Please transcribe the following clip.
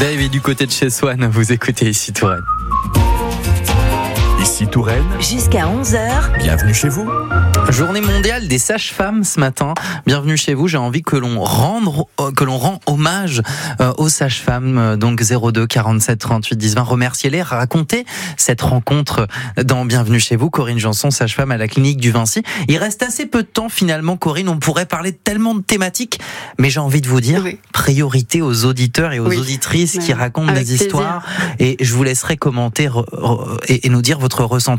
Dave est du côté de chez Swan, vous écoutez ici Touraine. Ici Touraine. Jusqu'à 11h. Bienvenue chez vous. Journée mondiale des sages-femmes ce matin. Bienvenue chez vous. J'ai envie que l'on rend hommage aux sages-femmes. Donc 02 47 38 10 20. Remerciez-les. Racontez cette rencontre dans Bienvenue chez vous. Corinne Janson, sage-femme à la clinique du Vinci. Il reste assez peu de temps finalement, Corinne. On pourrait parler de tellement de thématiques, mais j'ai envie de vous dire priorité aux auditeurs et aux auditrices qui racontent des histoires. Et je vous laisserai commenter et nous dire votre ressenti